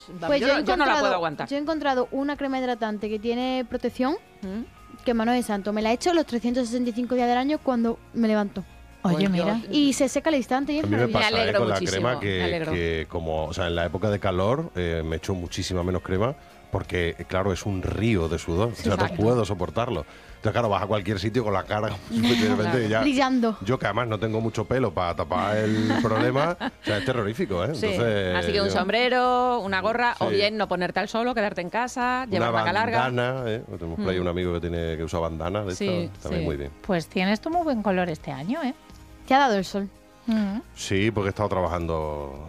Pues yo no la puedo aguantar. Yo he encontrado una crema hidratante que tiene protección, que mano de santo. Me la he hecho los 365 días del año cuando me levanto. Oye, mira. Y se seca al instante y es A mí me maravilloso. pasa alegro con la muchísimo, crema me alegro. que como, o sea, en la época de calor me echo muchísima menos crema porque, claro, es un río de sudor. O sea, exacto. no puedo soportarlo. Entonces, claro, vas a cualquier sitio con la cara Claro. ya, Brillando. yo que además no tengo mucho pelo para tapar el problema, o sea, es terrorífico, ¿eh? Sí. Entonces, Así que un yo- sombrero, una gorra, o Sí. bien no ponerte al sol, quedarte en casa, llevar una manga larga. bandana, ¿eh? Tenemos por ahí un amigo que usa bandana, de Sí, esto, también sí. muy bien. Pues tienes tú muy buen color este año, ¿eh? Te ha dado el sol. Sí, porque he estado trabajando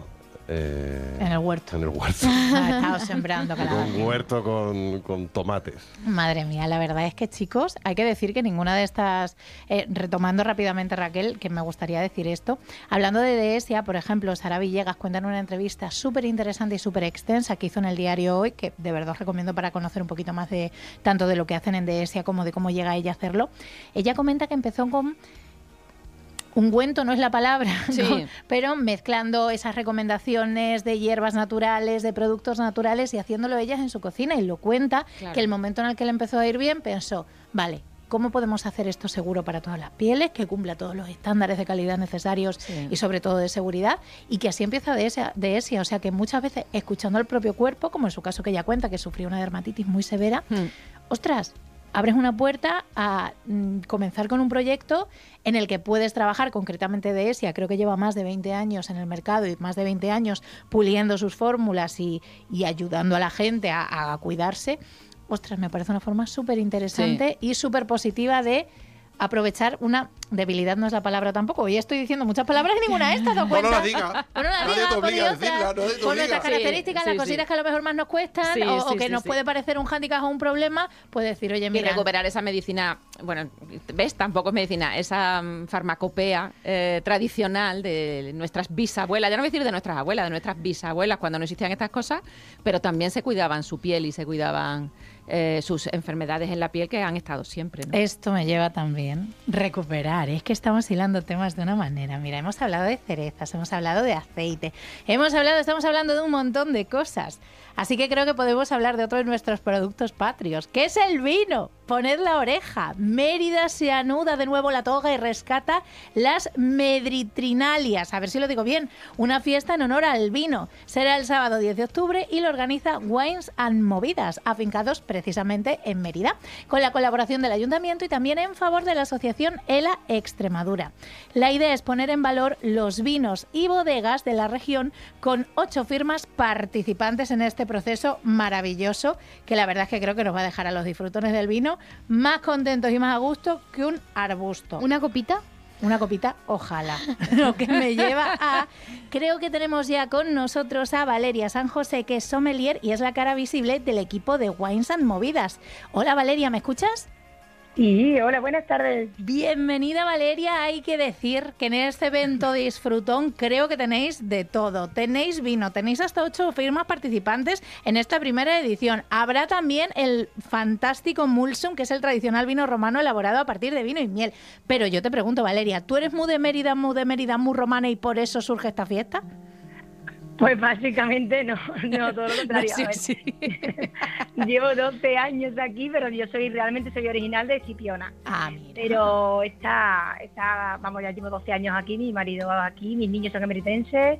En el huerto. en el huerto. Ha estado sembrando Con calabacín. huerto con tomates. Madre mía, la verdad es que, chicos, hay que decir que ninguna de estas, retomando rápidamente, Raquel, que me gustaría decir esto, hablando de Deesia, por ejemplo, Sara Villegas cuenta en una entrevista súper interesante y súper extensa que hizo en el diario Hoy, que de verdad os recomiendo para conocer un poquito más de tanto de lo que hacen en Deesia como de cómo llega ella a hacerlo. Ella comenta que empezó con ungüento, no es la palabra, ¿no? Sí. Pero mezclando esas recomendaciones de hierbas naturales, de productos naturales y haciéndolo ellas en su cocina. Y lo cuenta, Claro. que el momento en el que le empezó a ir bien, pensó, vale, ¿cómo podemos hacer esto seguro para todas las pieles, que cumpla todos los estándares de calidad necesarios Sí. y sobre todo de seguridad? Y que así empieza Deesia. O sea que muchas veces, escuchando al propio cuerpo, como en su caso que ella cuenta, que sufrió una dermatitis muy severa, ostras, abres una puerta a comenzar con un proyecto en el que puedes trabajar concretamente Deesia. Creo que lleva más de 20 años en el mercado y más de 20 años puliendo sus fórmulas y ayudando a la gente a cuidarse. Ostras, me parece una forma súper interesante y súper positiva de aprovechar una debilidad, no es la palabra tampoco. Hoy estoy diciendo muchas palabras y ninguna de estas, ¿te das Bueno, cuenta? la diga. Bueno, la Nadie diga, te por obliga a Dios, decirla, nadie te por obliga. nuestras características, Sí, las sí, cositas sí. que a lo mejor más nos cuestan Sí, o sí, que sí, nos sí. puede parecer un hándicap o un problema, puede decir, oye, Y mira, recuperar esa medicina, bueno, ¿ves? Tampoco es medicina, esa farmacopea tradicional de nuestras bisabuelas, ya no voy a decir de nuestras abuelas, de nuestras bisabuelas, cuando no existían estas cosas, pero también se cuidaban su piel y se cuidaban sus enfermedades en la piel que han estado siempre, ¿no? esto me lleva también recuperar. Es que estamos hilando temas de una manera. Mira, hemos hablado de cerezas, hemos hablado de aceite, estamos hablando de un montón de cosas. Así que creo que podemos hablar de otro de nuestros productos patrios, que es el vino. Poned la oreja. Mérida se anuda de nuevo la toga y rescata las medritrinalias. A ver si lo digo bien. Una fiesta en honor al vino. Será el sábado 10 de octubre y lo organiza Wines and Movidas, afincados precisamente en Mérida, con la colaboración del Ayuntamiento y también en favor de la asociación ELA Extremadura. La idea es poner en valor los vinos y bodegas de la región con 8 firmas participantes en este proceso maravilloso, que la verdad es que creo que nos va a dejar a los disfrutones del vino más contentos y más a gusto que un arbusto. ¿Una copita? Una copita, ojalá. Lo que me lleva a... Creo que tenemos ya con nosotros a Valeria San José, que es sommelier y es la cara visible del equipo de Wines and Movidas. Hola Valeria, ¿me escuchas? Sí, hola, buenas tardes. Bienvenida Valeria, hay que decir que en este evento disfrutón creo que tenéis de todo. Tenéis vino, tenéis hasta 8 firmas participantes en esta primera edición. Habrá también el fantástico Mulsum, que es el tradicional vino romano elaborado a partir de vino y miel. Pero yo te pregunto Valeria, ¿tú eres muy de Mérida, muy romana y por eso surge esta fiesta? Pues básicamente no, todo lo contrario. Sí, A ver, sí. llevo 12 años aquí, pero yo realmente soy original de Chipiona. Ah, mira. Pero vamos, ya llevo 12 años aquí, mi marido aquí, mis niños son emeritenses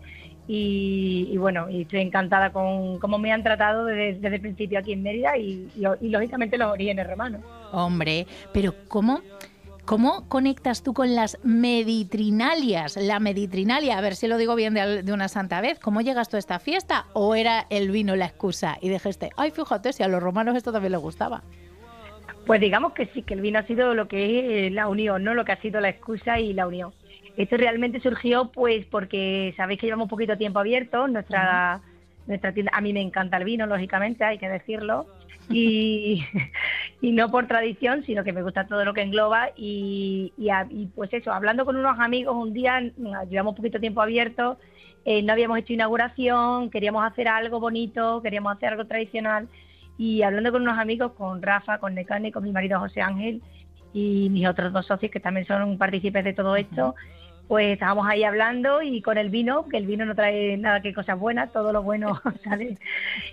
y bueno, y estoy encantada con cómo me han tratado desde el principio aquí en Mérida y lógicamente los orígenes romanos. Hombre, pero ¿cómo conectas tú con las meditrinalias? La meditrinalia, a ver si lo digo bien de una santa vez. ¿Cómo llegas tú a esta fiesta? ¿O era el vino la excusa? Y dijiste, ay, fíjate, si a los romanos esto también les gustaba. Pues digamos que sí, que el vino ha sido lo que es la unión, ¿no? Lo que ha sido la excusa y la unión. Esto realmente surgió pues porque sabéis que llevamos poquito tiempo abierto, nuestra tienda, a mí me encanta el vino, lógicamente, hay que decirlo, y no por tradición, sino que me gusta todo lo que engloba y pues eso, hablando con unos amigos un día, llevamos poquito tiempo abierto, no habíamos hecho inauguración, queríamos hacer algo bonito, queríamos hacer algo tradicional, y hablando con unos amigos, con Rafa, con Necane, con mi marido José Ángel y mis otros 2 socios que también son partícipes de todo esto, pues estábamos ahí hablando y con el vino, que el vino no trae nada que cosas buenas, todo lo bueno sale.